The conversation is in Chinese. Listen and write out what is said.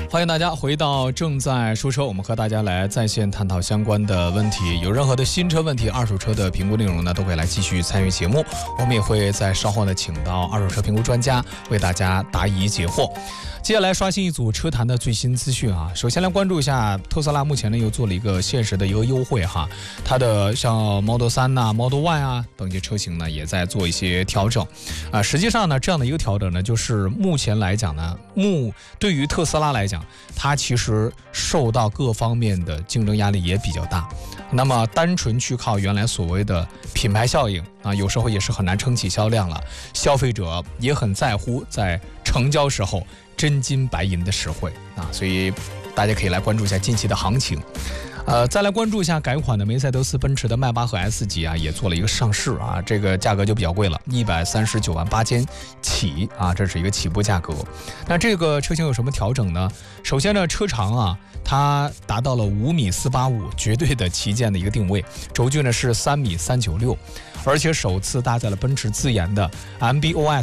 欢迎大家回到正在说车，我们和大家来在线探讨相关的问题。有任何的新车问题、二手车的评估内容呢，都会来继续参与节目。我们也会在稍后呢，请到二手车评估专家为大家答疑解惑。接下来刷新一组车坛的最新资讯啊，首先来关注一下特斯拉目前呢又做了一个限时的一个优惠哈，它的像 Model 3呐、Model Y 啊等一些车型呢也在做一些调整啊。实际上呢，这样的一个调整呢，就是目前来讲呢，对于特斯拉来讲，它其实受到各方面的竞争压力也比较大。那么单纯去靠原来所谓的品牌效应啊，有时候也是很难撑起销量了。消费者也很在乎在成交时候真金白银的实惠啊，所以大家可以来关注一下近期的行情。再来关注一下改款的梅赛德斯奔驰的迈巴赫 S 级啊，也做了一个上市啊，这个价格就比较贵了，139万8千起啊，这是一个起步价格。那这个车型有什么调整呢？首先呢，车长啊，它达到了5米485，绝对的旗舰的一个定位，轴距呢是3米396，而且首次搭载了奔驰自研的 MB.OS